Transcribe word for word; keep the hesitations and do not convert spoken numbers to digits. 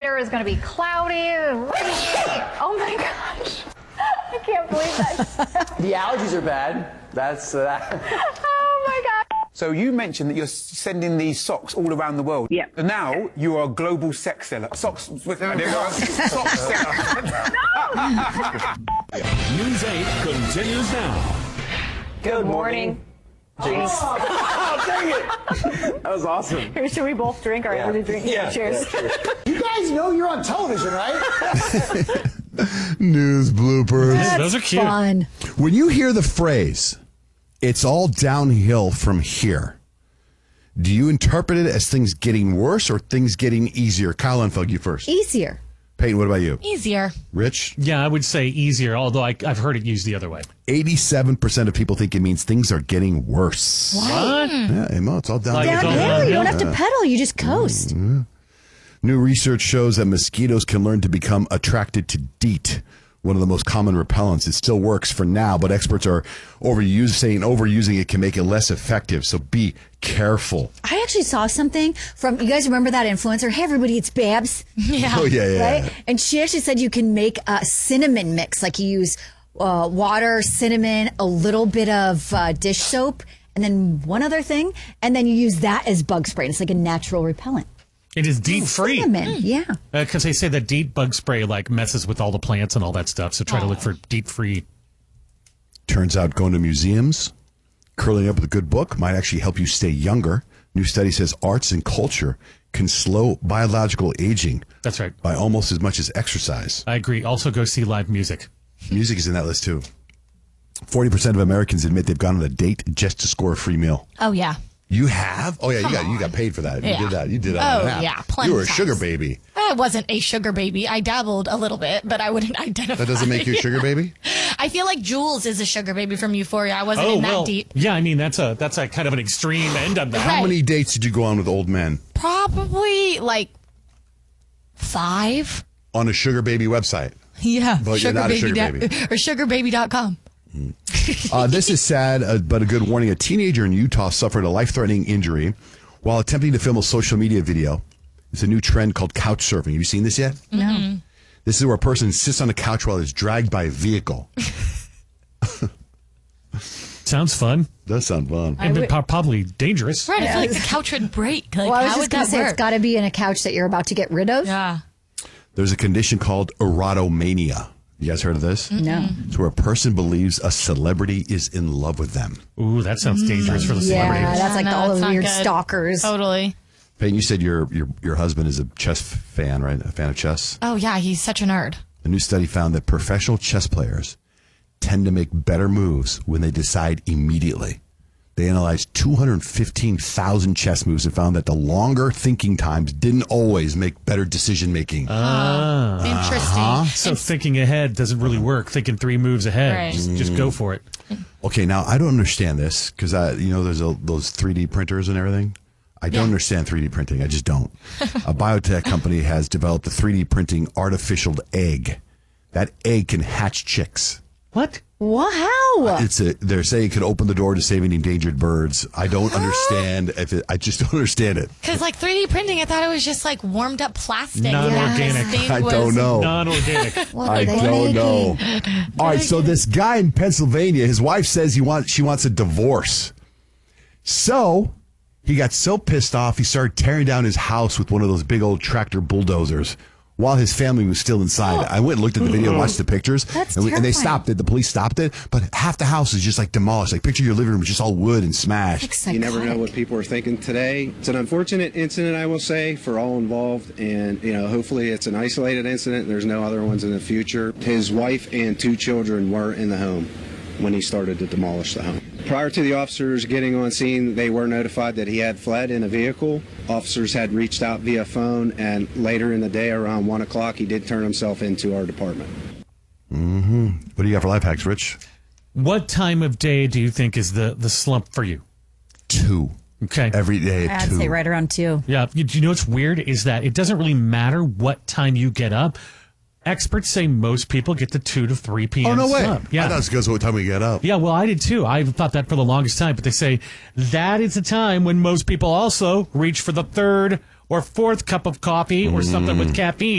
air is going to be cloudy and rainy. Oh my gosh. I can't believe that. The allergies are bad. That's uh, that. Oh my God. So you mentioned that you're sending these socks all around the world. Yeah. So now you are a global sex seller. Socks with socks seller. News eight continues now. Good morning. Jinx. Oh, dang it! That was awesome. Here, should we both drink? All right, Yeah. we'll drink. Yeah. Cheers. You guys know you're on television, right? News bloopers. That's Those are cute. fun. When you hear the phrase, it's all downhill from here, do you interpret it as things getting worse or things getting easier? Kyle Unfug, you first. Easier. Peyton, what about you? Easier. Rich? Yeah, I would say easier, although I, I've heard it used the other way. eighty-seven percent of people think it means things are getting worse. What? Yeah, Emo, it's all downhill. Like it's all Downhill. You don't downhill? have to pedal. You just coast. New research shows that mosquitoes can learn to become attracted to DEET, one of the most common repellents. It still works for now, but experts are overuse, saying overusing it can make it less effective. So be careful. I actually saw something from, you guys remember that influencer? Hey, everybody, it's Babs. Yeah. Oh, yeah, yeah. Right? And she actually said you can make a cinnamon mix. Like you use uh, water, cinnamon, a little bit of uh, dish soap, and then one other thing. And then you use that as bug spray. And it's like a natural repellent. It is DEET free. Cinnamon, yeah. Because they say that DEET bug spray like messes with all the plants and all that stuff. So try to look for DEET free. Turns out going to museums, curling up with a good book might actually help you stay younger. New study says arts and culture can slow biological aging That's right. by almost as much as exercise. I agree. Also go see live music. Music is in that list too. forty percent of Americans admit they've gone on a date just to score a free meal. Oh, yeah. You have? Oh, yeah, Come you got on. you got paid for that. You Yeah. did that. You did that. Oh, on an app. yeah, plenty You were a times. sugar baby. I wasn't a sugar baby. I dabbled a little bit, but I wouldn't identify. That doesn't make you a sugar baby? I feel like Jules is a sugar baby from Euphoria. I wasn't Oh, in that well, deep. yeah, I mean, that's a that's a kind of an extreme end of that. Right. How many dates did you go on with old men Probably like five. on a sugar baby website? Yeah. But you're not a sugar dot- baby. Or sugar baby dot com. Uh, this is sad, uh, but a good warning. A teenager in Utah suffered a life-threatening injury while attempting to film a social media video. It's a new trend called couch surfing. Have you seen this yet? No. This is where a person sits on a couch while it's dragged by a vehicle. Sounds fun. Does sound fun. And would- po- probably dangerous. Right. I feel like the couch would break. Like, Well, I was how just would going that to say work? it's got to be in a couch that you're about to get rid of. Yeah. There's a condition called erotomania. You guys heard of this? No. It's where a person believes a celebrity is in love with them. Ooh, that sounds dangerous for the Yeah, celebrities. that's like No, all that's the not weird good. stalkers. Totally. Peyton, you said your, your your husband is a chess fan, right? A fan of chess? Oh, yeah. He's such a nerd. A new study found that professional chess players tend to make better moves when they decide immediately. They analyzed two hundred fifteen thousand chess moves and found that the longer thinking times didn't always make better decision making. Ah. Interesting. So thinking ahead doesn't really work. Thinking three moves ahead. Right. Just, just go for it. Okay, now I don't understand this because I, you know, there's a, those three D printers and everything. I don't understand three D printing. I just don't. A biotech company has developed a three D printing artificial egg. That egg can hatch chicks. What? Wow. It's a. They're saying it could open the door to saving endangered birds. I don't understand if it. I just don't understand it. Because, like, three D printing, I thought it was just, like, warmed up plastic. Non-organic. Yeah, this I thing was- don't know. Non-organic. What I are they don't making? know. All right, so this guy in Pennsylvania, his wife says he wants she wants a divorce. So he got so pissed off, he started tearing down his house with one of those big old tractor bulldozers while his family was still inside. I went and looked at the video and watched the pictures. That's and, we, and they terrifying. stopped it. The police stopped it. But half the house is just like demolished. Like picture your living room is just all wood and smashed. Like You never know psychotic. what people are thinking today. It's an unfortunate incident, I will say, for all involved, and you know, hopefully it's an isolated incident. There's no other ones in the future. His wife and two children were in the home when he started to demolish the home. Prior to the officers getting on scene, they were notified that he had fled in a vehicle. Officers had reached out via phone, and later in the day, around one o'clock, he did turn himself into our department. Mm-hmm. What do you got for life hacks, Rich? What time of day do you think is the, the slump for you? Two. Okay. Every day at I'd two. say right around two. Yeah. You, you know what's weird is that it doesn't really matter what time you get up. Experts say most people get to two to three p.m. Oh, no way. slump. Yeah. I thought it was because of what time we get up. Yeah, well, I did too. I thought that for the longest time, but they say that is the time when most people also reach for the third or fourth cup of coffee or something with caffeine.